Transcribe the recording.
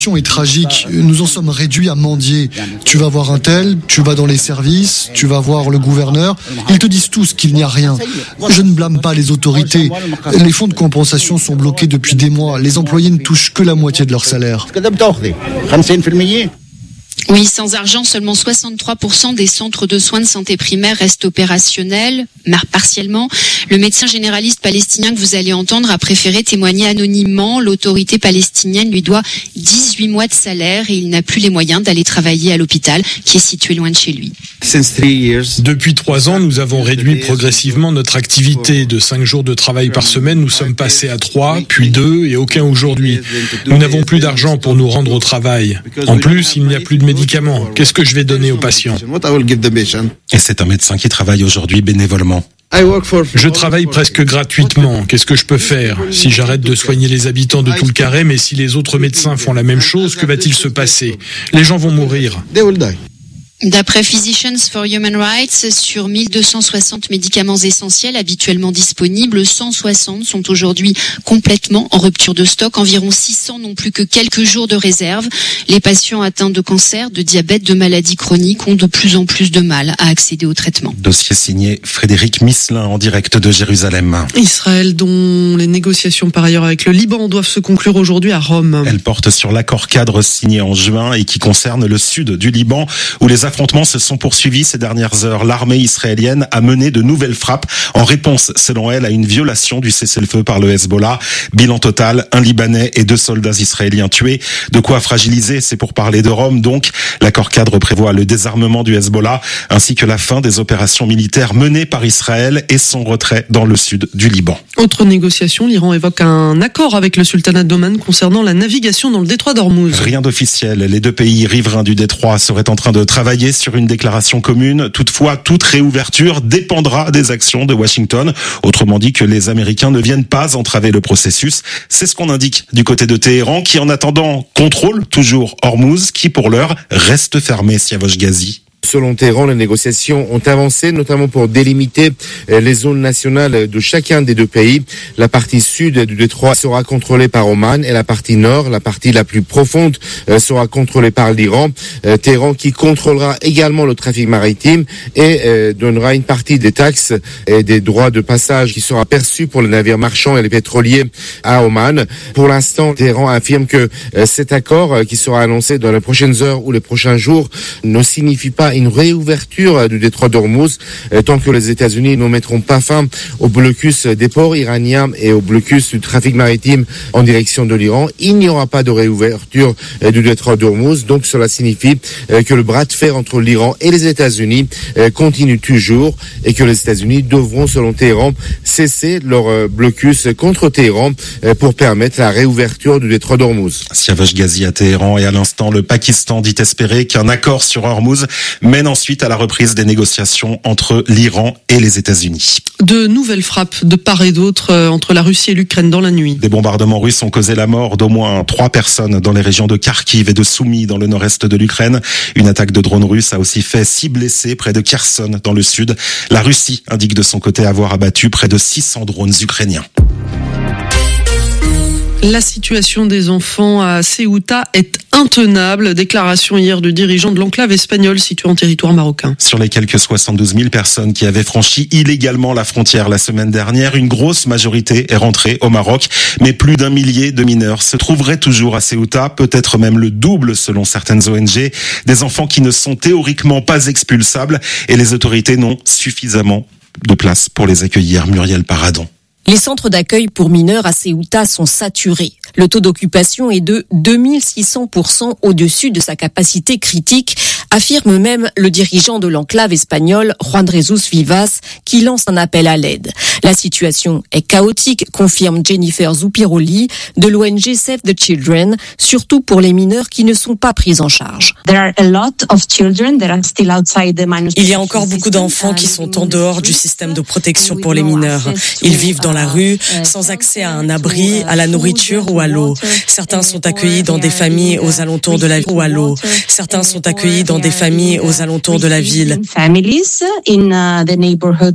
Est tragique. Nous en sommes réduits à mendier. Tu vas voir un tel, tu vas dans les services, tu vas voir le gouverneur. Ils te disent tous qu'il n'y a rien. Je ne blâme pas les autorités. Les fonds de compensation sont bloqués depuis des mois. Les employés ne touchent que la moitié de leur salaire. Oui, sans argent, seulement 63% des centres de soins de santé primaire restent opérationnels, partiellement. Le médecin généraliste palestinien que vous allez entendre a préféré témoigner anonymement. L'autorité palestinienne lui doit 18 mois de salaire et il n'a plus les moyens d'aller travailler à l'hôpital qui est situé loin de chez lui. Depuis 3 ans, nous avons réduit progressivement notre activité. De 5 jours de travail par semaine, nous sommes passés à 3, puis 2 et aucun aujourd'hui. Nous n'avons plus d'argent pour nous rendre au travail. En plus, il n'y a plus de médicaments. Qu'est-ce que je vais donner aux patients ? Et c'est un médecin qui travaille aujourd'hui bénévolement. Je travaille presque gratuitement. Qu'est-ce que je peux faire ? Si j'arrête de soigner les habitants de tout le carré, mais si les autres médecins font la même chose, que va-t-il se passer ? Les gens vont mourir. D'après Physicians for Human Rights, sur 1260 médicaments essentiels habituellement disponibles, 160 sont aujourd'hui complètement en rupture de stock. Environ 600 n'ont plus que quelques jours de réserve. Les patients atteints de cancer, de diabète, de maladies chroniques ont de plus en plus de mal à accéder au traitement. Dossier signé Frédéric Misselin en direct de Jérusalem. Israël, dont les négociations par ailleurs avec le Liban doivent se conclure aujourd'hui à Rome. Elle porte sur l'accord cadre signé en juin et qui concerne le sud du Liban où les affrontements se sont poursuivis ces dernières heures. L'armée israélienne a mené de nouvelles frappes en réponse, selon elle, à une violation du cessez-le-feu par le Hezbollah. Bilan total, 1 Libanais et 2 soldats israéliens tués. De quoi fragiliser, c'est pour parler de Rome donc. L'accord cadre prévoit le désarmement du Hezbollah ainsi que la fin des opérations militaires menées par Israël et son retrait dans le sud du Liban. Autre négociation, l'Iran évoque un accord avec le sultanat d'Oman concernant la navigation dans le détroit d'Ormuz. Rien d'officiel. Les 2 pays riverains du détroit seraient en train de travailler sur une déclaration commune. Toutefois, toute réouverture dépendra des actions de Washington. Autrement dit que les Américains ne viennent pas entraver le processus. C'est ce qu'on indique du côté de Téhéran qui, en attendant, contrôle toujours Ormuz qui, pour l'heure, reste fermé. Siavosh Ghazi. Selon Téhéran, les négociations ont avancé, notamment pour délimiter les zones nationales de chacun des 2 pays. La partie sud du détroit sera contrôlée par Oman et la partie nord, la partie la plus profonde, sera contrôlée par l'Iran. Téhéran qui contrôlera également le trafic maritime et donnera une partie des taxes et des droits de passage qui sera perçu pour les navires marchands et les pétroliers à Oman. Pour l'instant, Téhéran affirme que cet accord qui sera annoncé dans les prochaines heures ou les prochains jours ne signifie pas une réouverture du détroit d'Ormuz tant que les États-Unis ne mettront pas fin au blocus des ports iraniens et au blocus du trafic maritime en direction de l'Iran. Il n'y aura pas de réouverture du détroit d'Ormuz, donc cela signifie que le bras de fer entre l'Iran et les États-Unis continue toujours et que les États-Unis devront, selon Téhéran, cesser leur blocus contre Téhéran pour permettre la réouverture du détroit d'Ormuz. Siavosh Ghazi à Téhéran et à l'instant, le Pakistan dit espérer qu'un accord sur Ormuz mène ensuite à la reprise des négociations entre l'Iran et les États-Unis. De nouvelles frappes de part et d'autre entre la Russie et l'Ukraine dans la nuit. Des bombardements russes ont causé la mort d'au moins 3 personnes dans les régions de Kharkiv et de Soumy dans le nord-est de l'Ukraine. Une attaque de drones russes a aussi fait 6 blessés près de Kherson dans le sud. La Russie indique de son côté avoir abattu près de 600 drones ukrainiens. La situation des enfants à Ceuta est intenable. Déclaration hier du dirigeant de l'enclave espagnole située en territoire marocain. Sur les quelques 72 000 personnes qui avaient franchi illégalement la frontière la semaine dernière, une grosse majorité est rentrée au Maroc. Mais plus d'1 millier de mineurs se trouveraient toujours à Ceuta, peut-être même le double selon certaines ONG. Des enfants qui ne sont théoriquement pas expulsables et les autorités n'ont suffisamment de place pour les accueillir. Muriel Paradon. Les centres d'accueil pour mineurs à Ceuta sont saturés. Le taux d'occupation est de 2600% au-dessus de sa capacité critique, affirme même le dirigeant de l'enclave espagnole, Juan Jesus Vivas, qui lance un appel à l'aide. La situation est chaotique, confirme Jennifer Zupiroli de l'ONG Save the Children, surtout pour les mineurs qui ne sont pas pris en charge. Il y a encore beaucoup d'enfants qui sont en dehors du système de protection pour les mineurs. Ils vivent dans la rue, sans accès à un abri, à la nourriture ou à l'eau. Certains sont accueillis dans des familles aux alentours de la ville ou à l'eau. Certains sont accueillis dans des familles aux alentours de la ville.